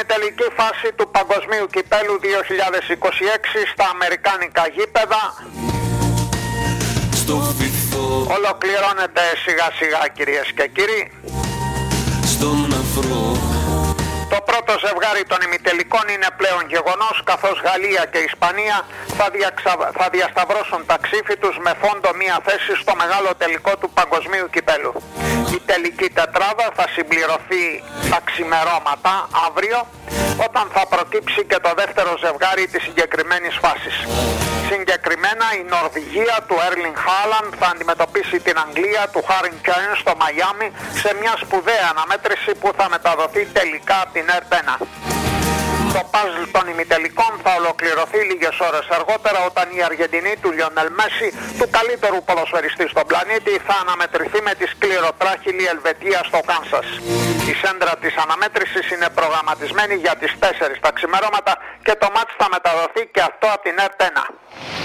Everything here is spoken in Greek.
ημιτελική φάση του Παγκοσμίου Κυπέλου 2026 στα αμερικάνικα γήπεδα. Ολοκληρώνεται σιγά σιγά, κυρίες και κύριοι. Το πρώτο ζευγάρι των ημιτελικών είναι πλέον γεγονός, καθώς Γαλλία και Ισπανία θα διασταυρώσουν τα ξύφη τους με φόντο μία θέση στο μεγάλο τελικό του Παγκοσμίου Κυπέλου. Η τελική τετράδα θα συμπληρωθεί τα ξημερώματα αύριο, όταν θα προκύψει και το δεύτερο ζευγάρι της συγκεκριμένης φάσης. Συγκεκριμένα η Νορβηγία του Έρλινγκ Χάλαντ θα αντιμετωπίσει την Αγγλία του Χάρι Κέιν στο Μαϊάμι σε μια σπουδαία αναμέτρηση που θα μεταδοθεί τελικά από την ΕΡΤ1. Το παζλ των ημιτελικών θα ολοκληρωθεί λίγες ώρες αργότερα, όταν η Αργεντινή του Λιονέλ Μέση, του καλύτερου ποδοσφαιριστή στον πλανήτη, θα αναμετρηθεί με τη σκληροτράχυλη Ελβετία στο Κάνσας. Η σέντρα της αναμέτρησης είναι προγραμματισμένη για τις 4 τα ξημερώματα και το μάτς θα μεταδοθεί και αυτό από την ΕΡΤ1.